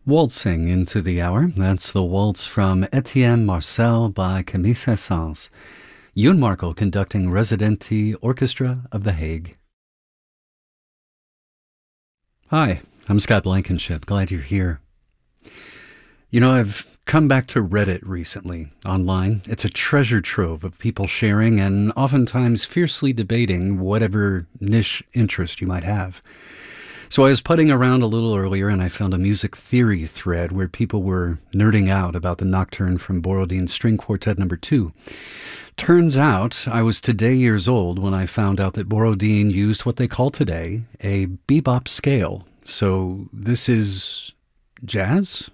Waltzing into the hour. That's the waltz from Etienne Marcel by Camille Saint-Saëns. Youn Marco conducting Residenti Orchestra of The Hague. Hi, I'm Scott Blankenship. Glad you're here. I've come back to Reddit recently, online. It's a treasure trove of people sharing and oftentimes fiercely debating whatever niche interest you might have. So I was putting around a little earlier and I found a music theory thread where people were nerding out about the Nocturne from Borodin String Quartet No. 2. Turns out I was today years old when I found out that Borodin used what they call today a bebop scale. So this is jazz?